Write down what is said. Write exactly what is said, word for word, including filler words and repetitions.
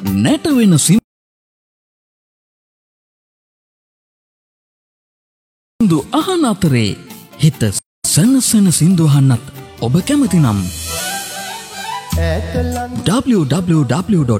නැට වෙන සින්දු අහන අතරේ හිත සනසන සින්දු අහන්නත් ඔබ කැමති නම් w w w